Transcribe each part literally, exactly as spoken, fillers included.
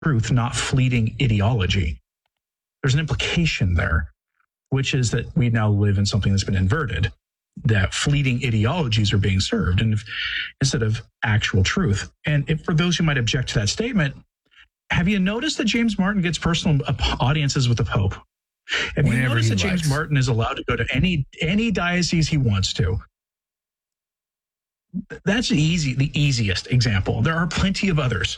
truth, not fleeting ideology. There's an implication there, which is that we now live in something that's been inverted, that fleeting ideologies are being served and if, instead of actual truth. And if, for those who might object to that statement, have you noticed that James Martin gets personal audiences with the Pope? Have you noticed that James Martin is allowed to go to any any diocese he wants to? That's the easy, the easiest example. There are plenty of others.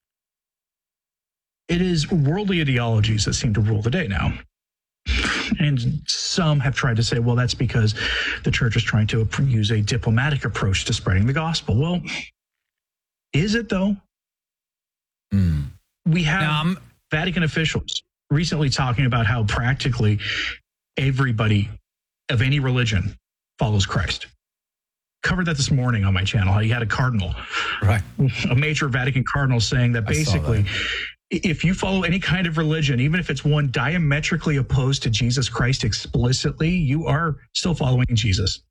It is worldly ideologies that seem to rule the day now. And some have tried to say, well, that's because the church is trying to use a diplomatic approach to spreading the gospel. Well, is it though? Mm. We have um, Vatican officials recently talking about how practically everybody of any religion follows Christ. Covered that this morning on my channel, how you had a cardinal, right, a major Vatican cardinal saying that basically if you follow any kind of religion, even if it's one diametrically opposed to Jesus Christ explicitly, you are still following Jesus.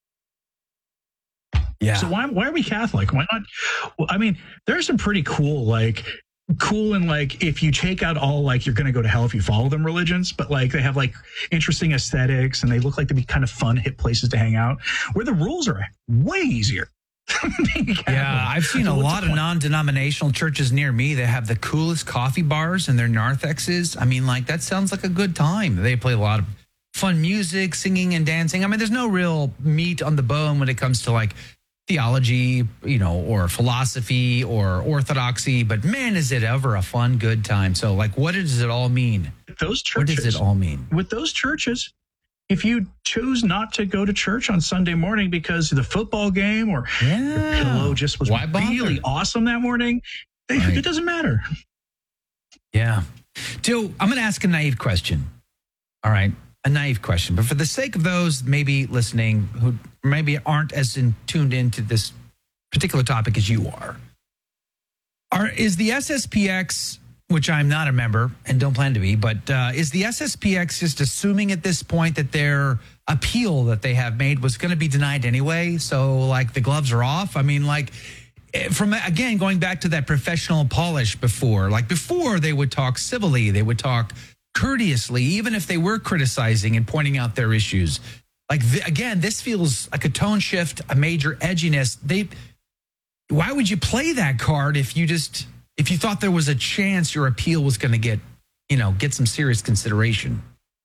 Yeah. So why why are we Catholic? Why not? Well, I mean, there's some pretty cool, like, cool and like, if you take out all, like, you're going to go to hell if you follow them religions, but like they have like interesting aesthetics and they look like to be kind of fun, hip places to hang out, where the rules are way easier. Yeah, I've seen so a lot of non-denominational churches near me that have the coolest coffee bars and their narthexes. I mean, like, that sounds like a good time. They play a lot of fun music, singing and dancing. I mean, there's no real meat on the bone when it comes to like theology, you know, or philosophy or orthodoxy. But man, is it ever a fun, good time. So like, what does it all mean? Those churches, what does it all mean? With those churches, if you choose not to go to church on Sunday morning because of the football game or yeah. your pillow just was really awesome that morning, right. It doesn't matter. Yeah. Joe, I'm going to ask a naive question. All right. A naive question. But for the sake of those maybe listening who maybe aren't as in, tuned into this particular topic as you are, are is the S S P X, which I'm not a member and don't plan to be, but uh, is the S S P X just assuming at this point that their appeal that they have made was going to be denied anyway? So, like, the gloves are off? I mean, like, from, again, going back to that professional polish before, like, before they would talk civilly, they would talk courteously, even if they were criticizing and pointing out their issues. Like, the, again, this feels like a tone shift, a major edginess. They, why would you play that card if you just... if you thought there was a chance your appeal was going to get, you know, get some serious consideration?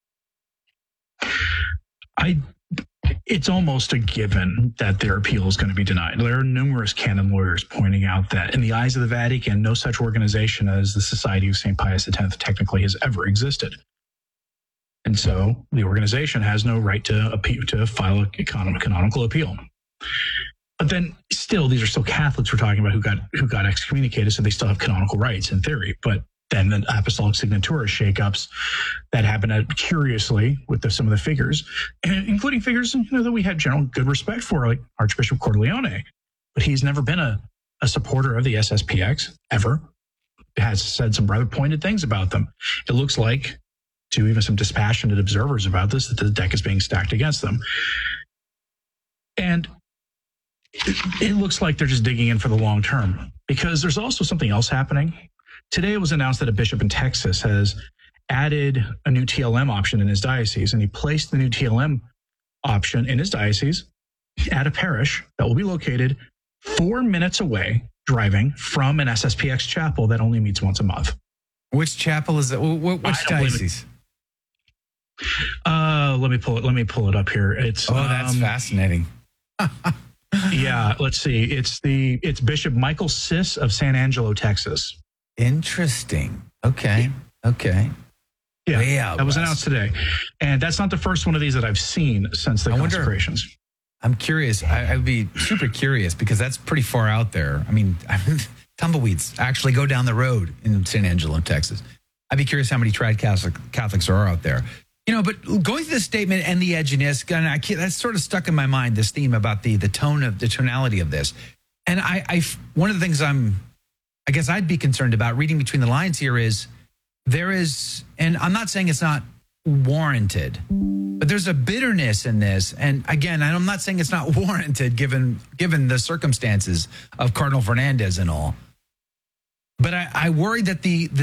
I, it's almost a given that their appeal is going to be denied. There are numerous canon lawyers pointing out that in the eyes of the Vatican, no such organization as the Society of Saint Pius X technically has ever existed. And so the organization has no right to appeal, to file a canonical appeal. But then still, these are still Catholics we're talking about who got who got excommunicated, so they still have canonical rights in theory. But then the Apostolic Signatura shakeups that happened uh, curiously with the, some of the figures, and including figures, you know, that we had general good respect for, like Archbishop Cordileone. But he's never been a, a supporter of the S S P X, ever. Has said some rather pointed things about them. It looks like, to even some dispassionate observers about this, that the deck is being stacked against them. And it looks like they're just digging in for the long term, because there's also something else happening. Today it was announced that a bishop in Texas has added a new T L M option in his diocese, and he placed the new T L M option in his diocese at a parish that will be located four minutes away driving from an S S P X chapel that only meets once a month. Which chapel is it? Which diocese? Uh, let me pull it. Let me pull it up here. It's oh, that's um, fascinating. Yeah, let's see. It's the it's Bishop Michael Siss of San Angelo, Texas. Interesting. Okay. Okay. Yeah, yeah that was announced today, and that's not the first one of these that I've seen since the I consecrations. Wonder, I'm curious. I, I'd be super curious because that's pretty far out there. I mean, tumbleweeds actually go down the road in San Angelo, Texas. I'd be curious how many tried Catholic, Catholics are out there. You know, but going through the statement and the edginess, and I can't, that's sort of stuck in my mind, this theme about the the tone of the tonality of this. And I, I, one of the things I'm, I guess I'd be concerned about reading between the lines here is there is, and I'm not saying it's not warranted, but there's a bitterness in this. And again, I'm not saying it's not warranted given given the circumstances of Cardinal Fernandez and all. But I, I worry that the, the